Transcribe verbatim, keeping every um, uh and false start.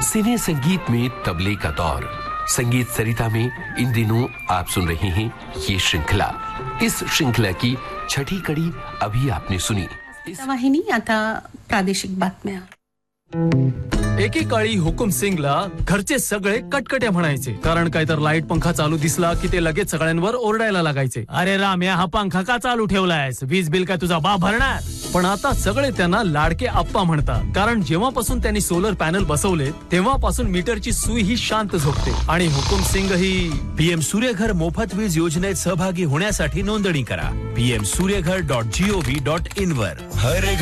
सिने संगीत में तबले का दौर। संगीत सरिता में इन दिनों आप सुन रहे हैं ये श्रृंखला। इस श्रृंखला की छठी कड़ी अभी आपने सुनी। वाहिनी आता प्रादेशिक बातम्या। एकेकाळी हुकुम सिंगला घरचे सगळे कटकटे म्हणायचे, कारण काय तर लाईट पंखा चालू दिसला की ते लगेच सगळ्यांवर ओरडायला लागायचे, अरे राम्या हा पंखा का चालू ठेवलायस, वीज बिल काय तुझा बाप भरणार. पण आता सगळे त्यांना लाडके आप्पा म्हणतात, कारण जेव्हापासून त्यांनी सोलर पॅनल बसवले तेव्हापासून मीटरची सुई ही शांत झोपते. आणि हुकुम सिंग ही पीएम सूर्यघर मोफत वीज योजनेत सहभागी होण्यासाठी नोंदणी करा PM Surya Ghar dot G O V dot in वर. हर